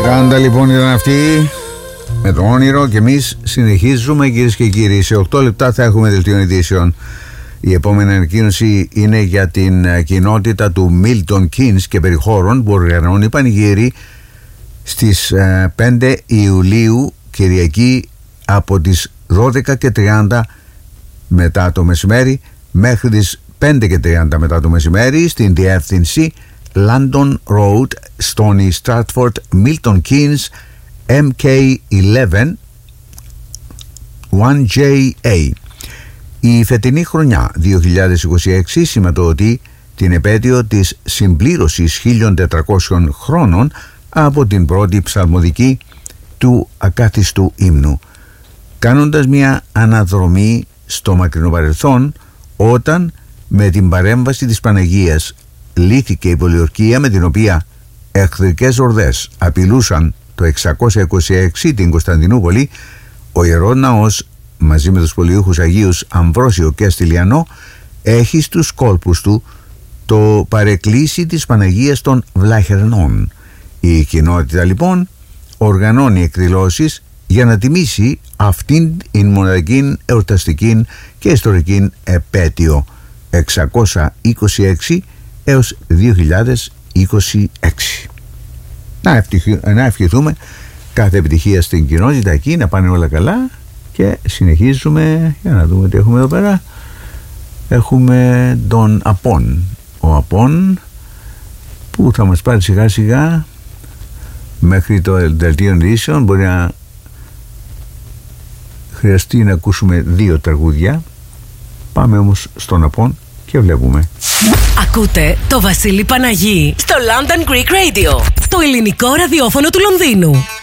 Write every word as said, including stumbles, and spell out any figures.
Τριάντα λοιπόν ήταν αυτή με το όνειρο και εμείς συνεχίζουμε, κυρίες και κύριοι. Σε οκτώ λεπτά θα έχουμε δελτίο ειδήσεων. Η επόμενη ανακοίνωση είναι για την κοινότητα του Milton Keynes και περιχώρων που οργανώνει πανηγύρι στις πέντε Ιουλίου, Κυριακή, από τις δώδεκα και τριάντα μετά το μεσημέρι μέχρι τις πέντε και τριάντα μετά το μεσημέρι στην διεύθυνση London Road, Stony Stratford, Milton Keynes, εμ κέι eleven one τζέι έι. Η φετινή χρονιά δύο χιλιάδες είκοσι έξι σηματοδοτεί την επέτειο της συμπλήρωσης χίλια τετρακόσιων χρόνων από την πρώτη ψαλμοδική του ακάθιστου ύμνου, κάνοντας μια αναδρομή στο μακρινό παρελθόν, όταν με την παρέμβαση της Παναγίας λύθηκε η πολιορκία με την οποία εχθρικές ορδές απειλούσαν το εξακόσια είκοσι έξι την Κωνσταντινούπολη. Ο Ιερός Ναός, μαζί με τους πολιούχους Αγίους Αμβρόσιο και Αστυλιανό, έχει στους κόλπους του το παρεκκλήσι της Παναγίας των Βλαχερνών. Η κοινότητα λοιπόν οργανώνει εκδηλώσεις για να τιμήσει αυτήν την μοναδική εορταστική και ιστορική επέτειο εξακόσια είκοσι έξι έως δύο χιλιάδες είκοσι έξι. Να, ευχηθούμε, να ευχηθούμε κάθε επιτυχία στην κοινότητα εκεί, να πάνε όλα καλά, και συνεχίζουμε. Για να δούμε τι έχουμε εδώ πέρα. Έχουμε τον Απόν. Ο Απόν που θα μας πάρει σιγά σιγά μέχρι το δελτίο ειδήσεων. Μπορεί να χρειαστεί να ακούσουμε δύο τραγούδια. Πάμε όμως στον Απόν και βλέπουμε. Ακούτε το Βασίλη Παναγί στο London Greek Radio, το ελληνικό ραδιόφωνο του Λονδίνου.